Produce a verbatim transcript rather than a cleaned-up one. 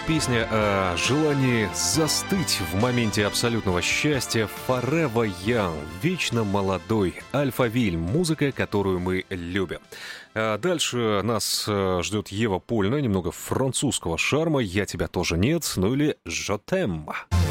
песня о желании застыть в моменте абсолютного счастья. Forever Young, вечно молодой, Алфавиль, музыка, которую мы любим. А дальше нас ждет Ева Польна, немного французского шарма, «Я тебя тоже нет», ну или «Je t'aime».